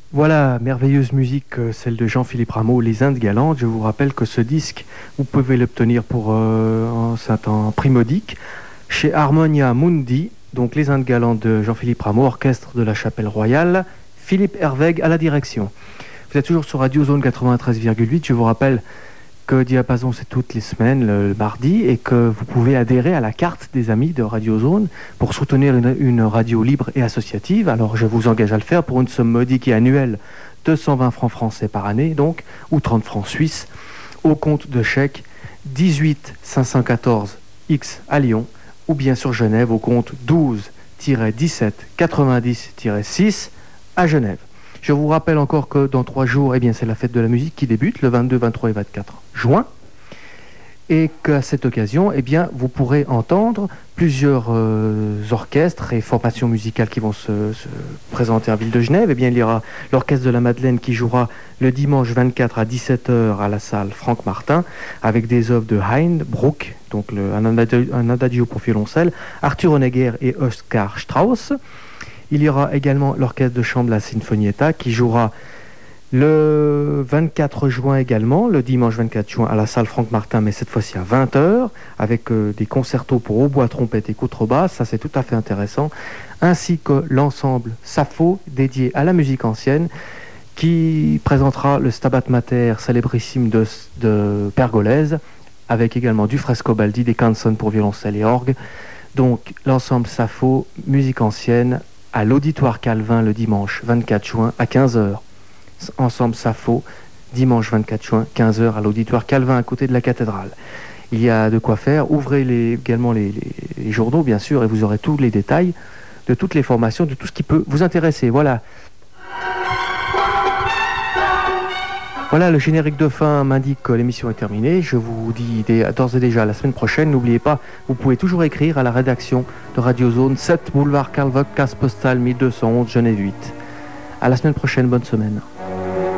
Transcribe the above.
Voilà, merveilleuse musique, celle de Jean-Philippe Rameau, Les Indes Galantes. Je vous rappelle que ce disque, vous pouvez l'obtenir c'est un prix modique chez Harmonia Mundi, donc Les Indes Galantes de Jean-Philippe Rameau, orchestre de la Chapelle Royale, Philippe Hervègue à la direction. Vous êtes toujours sur Radio Zone 93,8. Je vous rappelle que Diapason, c'est toutes les semaines, le mardi, et que vous pouvez adhérer à la carte des amis de Radio Zone pour soutenir une radio libre et associative. Alors, je vous engage à le faire pour une somme modique et annuelle, 220 francs français par année, donc, ou 30 francs suisses, au compte de chèque 18 514 X à Lyon, ou bien sur Genève, au compte 12-17 90-6 à Genève. Je vous rappelle encore que dans 3 jours, eh bien, c'est la fête de la musique qui débute, le 22, 23 et 24 juin. Et qu'à cette occasion, eh bien, vous pourrez entendre plusieurs orchestres et formations musicales qui vont se présenter en ville de Genève. Eh bien, il y aura l'Orchestre de la Madeleine qui jouera le dimanche 24 à 17h à la salle Franck Martin, avec des œuvres de Hein Bruck, donc un adagio pour violoncelle, Arthur Honegger et Oskar Strauss. Il y aura également l'orchestre de chambre La Sinfonietta qui jouera le 24 juin également, le dimanche 24 juin à la salle Franck Martin, mais cette fois-ci à 20h, avec des concertos pour hautbois, trompette et contrebasse, ça c'est tout à fait intéressant, ainsi que l'ensemble Sappho dédié à la musique ancienne, qui présentera le Stabat Mater célébrissime de Pergolèse, avec également du Frescobaldi, des canzoni pour violoncelle et orgue. Donc l'ensemble Sappho, musique ancienne, à l'Auditoire Calvin le dimanche 24 juin à 15h. Ensemble Sappho, dimanche 24 juin, 15h à l'Auditoire Calvin à côté de la cathédrale. Il y a de quoi faire. Ouvrez également les journaux, bien sûr, et vous aurez tous les détails de toutes les formations, de tout ce qui peut vous intéresser. Voilà. Voilà, le générique de fin m'indique que l'émission est terminée. Je vous dis d'ores et déjà la semaine prochaine. N'oubliez pas, vous pouvez toujours écrire à la rédaction de Radio Zone, 7 boulevard Karl Vogt, case postale 1211, Genève 8. À la semaine prochaine, bonne semaine.